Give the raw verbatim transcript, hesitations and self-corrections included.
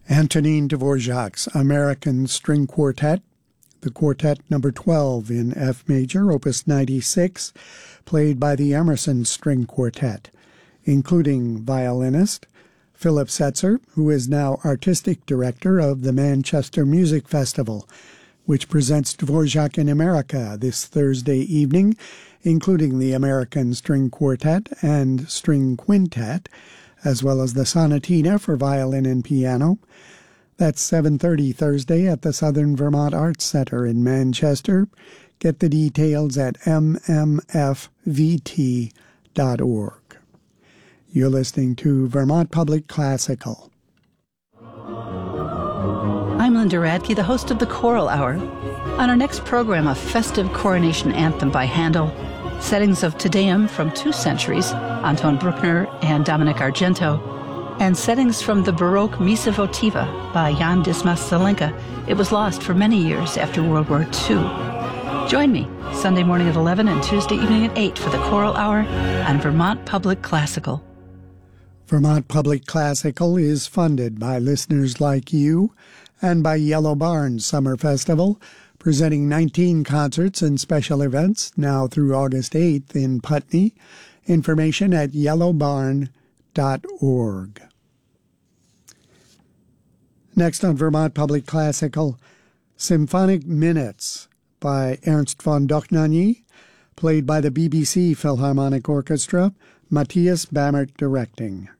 Antonin Dvorak's American String Quartet, the Quartet number twelve in F major, opus ninety-six, played by the Emerson String Quartet, including violinist Philip Setzer, who is now artistic director of the Manchester Music Festival, which presents Dvorak in America this Thursday evening, including the American String Quartet and String Quintet, as well as the Sonatina for violin and piano. That's seven thirty Thursday at the Southern Vermont Arts Center in Manchester. Get the details at m m f v t dot org. You're listening to Vermont Public Classical. I'm Linda Radke, the host of the Choral Hour. On our next program, a festive coronation anthem by Handel, settings of Te Deum from two centuries, Anton Bruckner and Dominic Argento, and settings from the Baroque Missa Votiva by Jan Dismas Zelenka. It was lost for many years after World War Two. Join me Sunday morning at eleven and Tuesday evening at eight for the Choral Hour on Vermont Public Classical. Vermont Public Classical is funded by listeners like you and by Yellow Barn Summer Festival, presenting nineteen concerts and special events now through August eighth in Putney. Information at yellow barn dot org. Next on Vermont Public Classical, Symphonic Minutes by Ernst von Dohnanyi, played by the B B C Philharmonic Orchestra, Matthias Bammert directing.